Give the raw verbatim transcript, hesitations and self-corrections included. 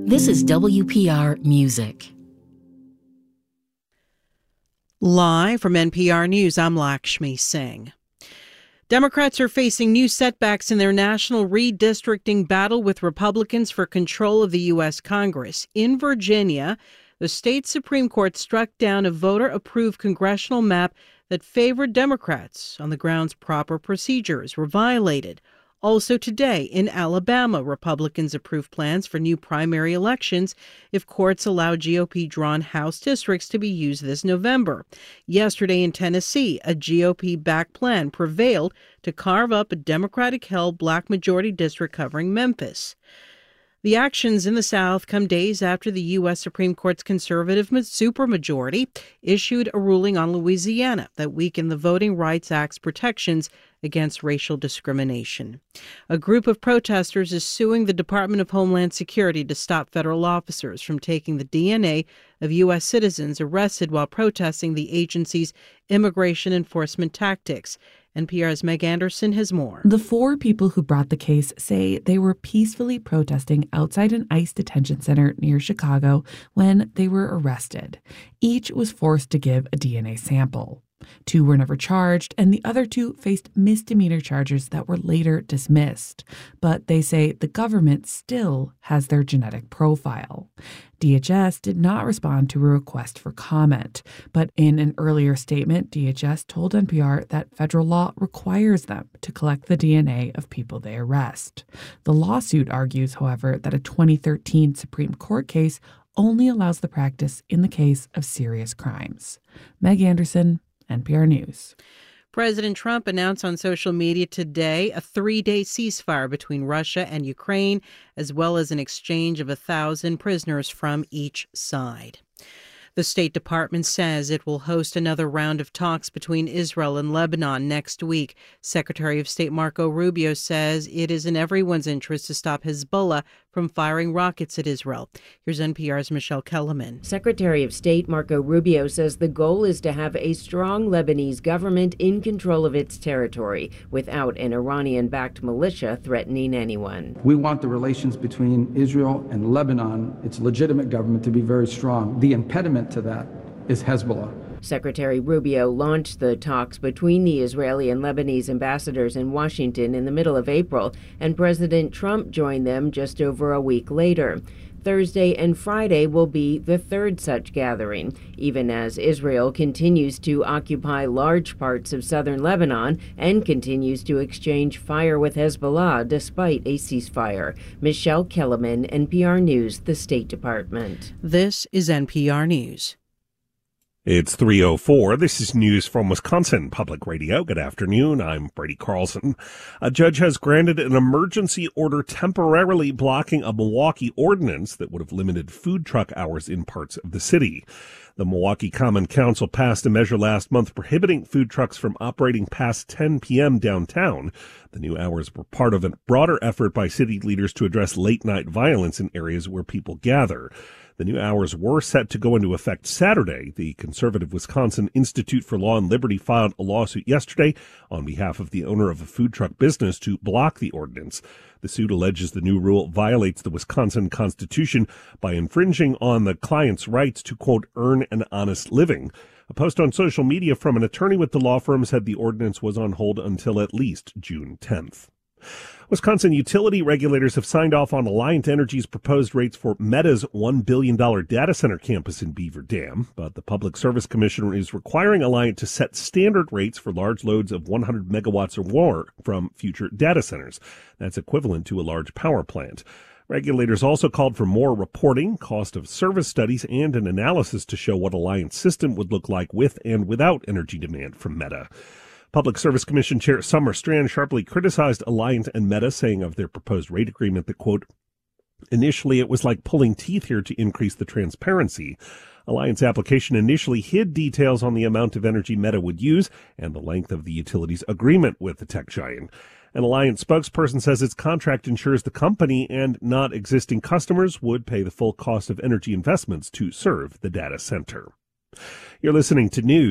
This is W P R Music. Live from N P R News, I'm Lakshmi Singh. Democrats are facing new setbacks in their national redistricting battle with Republicans for control of the U S Congress. In Virginia, the state Supreme Court struck down a voter-approved congressional map that favored Democrats on the grounds proper procedures were violated. Also today, in Alabama, Republicans approved plans for new primary elections if courts allow G O P-drawn House districts to be used this November. Yesterday in Tennessee, a G O P-backed plan prevailed to carve up a Democratic-held black majority district covering Memphis. The actions in the South come days after the U S Supreme Court's conservative supermajority issued a ruling on Louisiana that weakened the Voting Rights Act's protections against racial discrimination. A group of protesters is suing the Department of Homeland Security to stop federal officers from taking the D N A of U S citizens arrested while protesting the agency's immigration enforcement tactics. N P R's Meg Anderson has more. The four people who brought the case say they were peacefully protesting outside an ICE detention center near Chicago when they were arrested. Each was forced to give a D N A sample. Two were never charged, and the other two faced misdemeanor charges that were later dismissed. But they say the government still has their genetic profile. D H S did not respond to a request for comment, but in an earlier statement, D H S told N P R that federal law requires them to collect the D N A of people they arrest. The lawsuit argues, however, that a twenty thirteen Supreme Court case only allows the practice in the case of serious crimes. Meg Anderson, N P R News. President Trump announced on social media today a three-day ceasefire between Russia and Ukraine, as well as an exchange of a thousand prisoners from each side. The State Department says it will host another round of talks between Israel and Lebanon next week. Secretary of State Marco Rubio says it is in everyone's interest to stop Hezbollah from firing rockets at Israel. Here's N P R's Michelle Kellerman. Secretary of State Marco Rubio says the goal is to have a strong Lebanese government in control of its territory without an Iranian-backed militia threatening anyone. We want the relations between Israel and Lebanon, its legitimate government, to be very strong. The impediment to that is Hezbollah. Secretary Rubio launched the talks between the Israeli and Lebanese ambassadors in Washington in the middle of April, and President Trump joined them just over a week later. Thursday and Friday will be the third such gathering, even as Israel continues to occupy large parts of southern Lebanon and continues to exchange fire with Hezbollah despite a ceasefire. Michelle Kellerman, N P R News, the State Department. This is N P R News. It's three oh four. This is news from Wisconsin Public Radio. Good afternoon. I'm Brady Carlson. A judge has granted an emergency order temporarily blocking a Milwaukee ordinance that would have limited food truck hours in parts of the city. The Milwaukee Common Council passed a measure last month prohibiting food trucks from operating past ten p.m. downtown. The new hours were part of a broader effort by city leaders to address late-night violence in areas where people gather. The new hours were set to go into effect Saturday. The conservative Wisconsin Institute for Law and Liberty filed a lawsuit yesterday on behalf of the owner of a food truck business to block the ordinance. The suit alleges the new rule violates the Wisconsin Constitution by infringing on the client's rights to, quote, earn an honest living. A post on social media from an attorney with the law firm said the ordinance was on hold until at least June tenth. Wisconsin utility regulators have signed off on Alliant Energy's proposed rates for Meta's one billion dollars data center campus in Beaver Dam, but the Public Service Commission is requiring Alliant to set standard rates for large loads of one hundred megawatts or more from future data centers. That's equivalent to a large power plant. Regulators also called for more reporting, cost of service studies, and an analysis to show what Alliant's system would look like with and without energy demand from Meta. Public Service Commission Chair Summer Strand sharply criticized Alliant and Meta, saying of their proposed rate agreement that, quote, initially it was like pulling teeth here to increase the transparency. Alliant's application initially hid details on the amount of energy Meta would use and the length of the utility's agreement with the tech giant. An Alliant spokesperson says its contract ensures the company and not existing customers would pay the full cost of energy investments to serve the data center. You're listening to news.